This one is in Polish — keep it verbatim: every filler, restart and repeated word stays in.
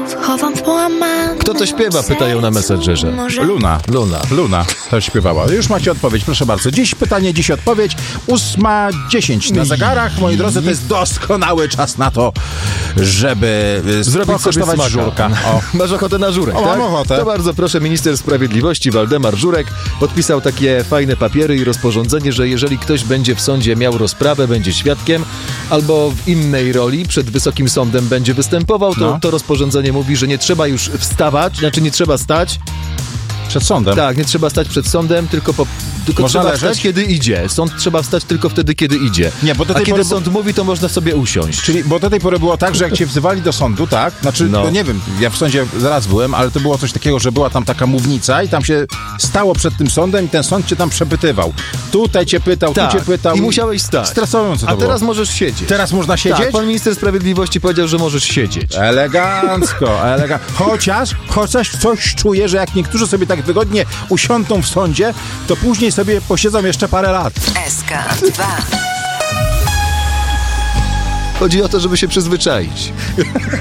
chowam w połamanym Kto to śpiewa? Pytają na Messengerze. Luna. Luna. Luna też śpiewała. Już macie odpowiedź, proszę bardzo. Dziś pytanie, dziś odpowiedź. ósma dziesięć na zegarach. Moi drodzy, to jest doskonały czas na to, żeby Zrobić sobie smaka. żurka. O. Masz ochotę na żurek, O, tak? mam ochotę. To bardzo proszę, minister sprawiedliwości Waldemar Żurek podpisał takie fajne papiery i rozporządzenie, że jeżeli ktoś będzie w sądzie miał rozprawę, będzie świadkiem albo w innej roli przed Wysokim Sądem będzie występował, to, No. to rozporządzenie mówi, że nie trzeba już wstawać, znaczy nie trzeba stać. Przed sądem. Tak, nie trzeba stać przed sądem, tylko, po, tylko Można trzeba leżeć? wstać, kiedy idzie. Sąd trzeba wstać tylko wtedy, kiedy idzie. Nie, bo do A tej kiedy pory sąd mówi, to można sobie usiąść. Czyli, bo do tej pory było tak, że jak cię wzywali do sądu, tak? Znaczy, No. no. nie wiem, ja w sądzie zaraz byłem, ale to było coś takiego, że była tam taka mównica i tam się stało przed tym sądem i ten sąd cię tam przepytywał. Tutaj cię pytał, Tak, tu cię pytał. i musiałeś stać. Stresujące to A teraz było. możesz siedzieć. Teraz można siedzieć? Tak, pan minister sprawiedliwości powiedział, że możesz siedzieć. Elegancko, elegancko. Chociaż, chociaż coś czuję, że jak niektórzy sobie tak wygodnie usiądą w sądzie, to później sobie posiedzą jeszcze parę lat. S K dwa. Chodzi o to, żeby się przyzwyczaić.